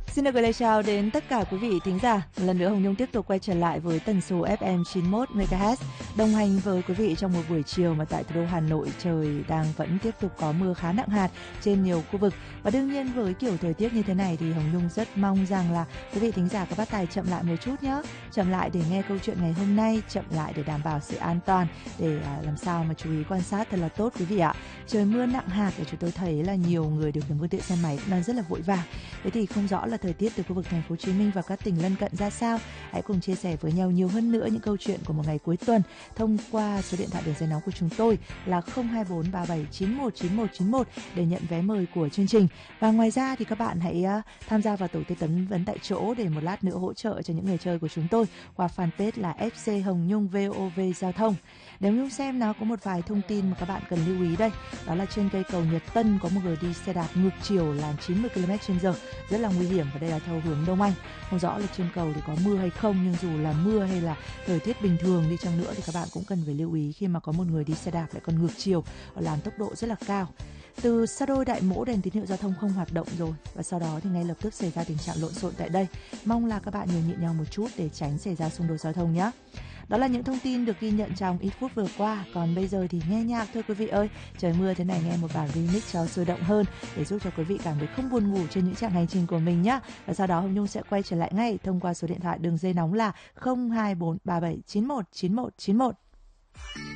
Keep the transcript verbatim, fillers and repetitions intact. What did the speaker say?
Xin được gửi lời chào đến tất cả quý vị thính giả. Một lần nữa Hồng Nhung tiếp tục quay trở lại với tần số ép em chín mươi mốt mê ga héc, đồng hành với quý vị trong một buổi chiều mà tại thủ đô Hà Nội trời đang vẫn tiếp tục có mưa khá nặng hạt trên nhiều khu vực. Và đương nhiên với kiểu thời tiết như thế này thì Hồng Nhung rất mong rằng là quý vị thính giả có bắt tay chậm lại một chút nhé. Chậm lại để nghe câu chuyện ngày hôm nay, chậm lại để đảm bảo sự an toàn, để làm sao mà chú ý quan sát thật là tốt quý vị ạ. Trời mưa nặng hạt và chúng tôi thấy là nhiều người điều khiển phương tiện xe máy cũng đang rất là vội vàng. Thế thì không rõ là thời tiết từ khu vực thành phố Hồ Chí Minh và các tỉnh lân cận ra sao. Hãy cùng chia sẻ với nhau nhiều hơn nữa những câu chuyện của một ngày cuối tuần thông qua số điện thoại đường dây nóng của chúng tôi là không hai bốn ba bảy chín một chín một chín một để nhận vé mời của chương trình. Và ngoài ra thì các bạn hãy uh, tham gia vào tổ tư vấn vấn tại chỗ để một lát nữa hỗ trợ cho những người chơi của chúng tôi qua fanpage là ép xê Hồng Nhung vê o vê Giao thông. Để Nhung xem nó có một vài thông tin mà các bạn cần lưu ý đây. Đó là trên cây cầu Nhật Tân có một người đi xe đạp ngược chiều làn chín mươi ki lô mét trên giờ, rất là nguy hiểm, và đây là theo hướng Đông Anh. Không rõ là trên cầu thì có mưa hay không, nhưng dù là mưa hay là thời tiết bình thường đi chăng nữa thì các bạn cũng cần phải lưu ý khi mà có một người đi xe đạp lại còn ngược chiều ở làn tốc độ rất là cao. Từ Sa Đôi Đại Mỗ đèn tín hiệu giao thông không hoạt động rồi, và sau đó thì ngay lập tức xảy ra tình trạng lộn xộn tại đây. Mong là các bạn nhường nhịn nhau một chút để tránh xảy ra xung đột giao thông nhé. Đó là những thông tin được ghi nhận trong ít phút vừa qua. Còn bây giờ thì nghe nhạc thôi quý vị ơi. Trời mưa thế này nghe một bản remix cho sôi động hơn để giúp cho quý vị cảm thấy không buồn ngủ trên những chặng hành trình của mình nhé. Và sau đó Hồng Nhung sẽ quay trở lại ngay thông qua số điện thoại đường dây nóng là không hai bốn ba bảy chín một chín một chín một.